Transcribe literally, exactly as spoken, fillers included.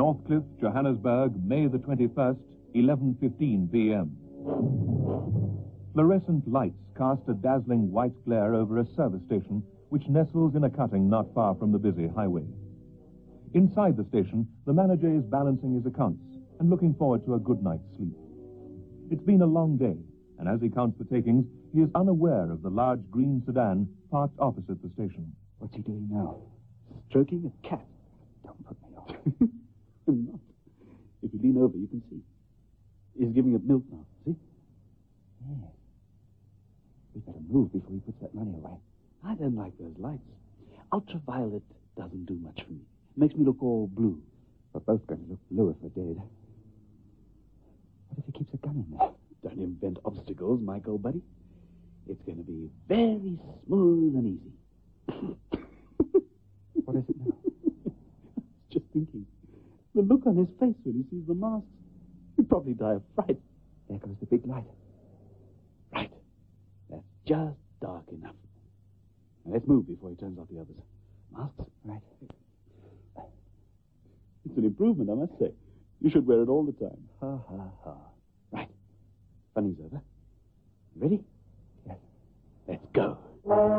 Northcliffe, Johannesburg, May the twenty-first, eleven fifteen p m Fluorescent lights cast a dazzling white glare over a service station which nestles in a cutting not far from the busy highway. Inside the station, the manager is balancing his accounts and looking forward to a good night's sleep. It's been a long day, and as he counts the takings, he is unaware of the large green sedan parked opposite the station. What's he doing now? Stroking a cat. Don't put me off. I'm not. If you lean over, you can see. He's giving up milk now, see? Yeah. We better move before he puts that money away. I don't like those lights. Ultraviolet doesn't do much for me. It makes me look all blue. We're both going to look blue if we're dead. What if he keeps a gun in there? Don't invent obstacles, Mike, old buddy. It's going to be very smooth and easy. What is it now? Just thinking. The look on his face when he sees the masks. He'd probably die of fright. There goes the big light. Right. That's just dark enough. Now let's move before he turns off the others. Masks? Right. It's an improvement, I must say. You should wear it all the time. Ha, ha, ha. Right. Funny's over. Ready? Yes. Let's go.